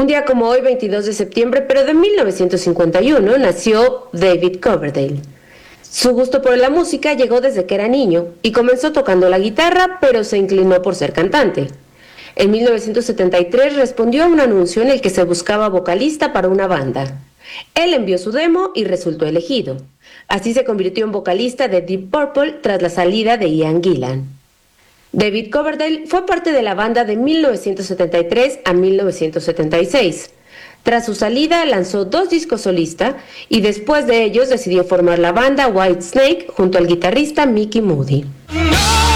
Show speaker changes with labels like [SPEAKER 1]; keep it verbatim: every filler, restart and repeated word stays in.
[SPEAKER 1] Un día como hoy, veintidós de septiembre, pero de mil novecientos cincuenta y uno, nació David Coverdale. Su gusto por la música llegó desde que era niño y comenzó tocando la guitarra, pero se inclinó por ser cantante. En mil novecientos setenta y tres respondió a un anuncio en el que se buscaba vocalista para una banda. Él envió su demo y resultó elegido. Así se convirtió en vocalista de Deep Purple tras la salida de Ian Gillan. David Coverdale fue parte de la banda de mil novecientos setenta y tres a mil novecientos setenta y seis. Tras su salida lanzó dos discos solista y después de ellos decidió formar la banda Whitesnake junto al guitarrista Mickey Moody.